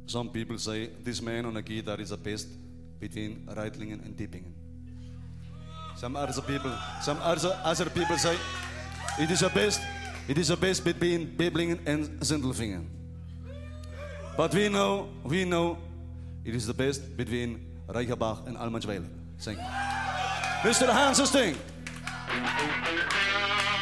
Some people say this man on a guitar is the best between Reitlingen and Dippingen. Some other people say it is the best between Bibblingen and Sindelfingen. But we know it is the best between Reichenbach and Almansweiler. Sing. Mr. Hansen Sting.